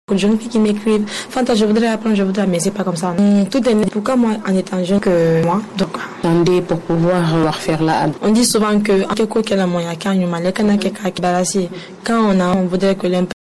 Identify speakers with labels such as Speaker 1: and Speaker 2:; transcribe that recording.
Speaker 1: De jeunes filles qui m'écrivent, Fanta, je voudrais apprendre, mais c'est pas comme ça. Tout est pourquoi moi, en étant jeune que moi, donc.
Speaker 2: Pour pouvoir faire là.
Speaker 1: On dit souvent que quand on a, on voudrait que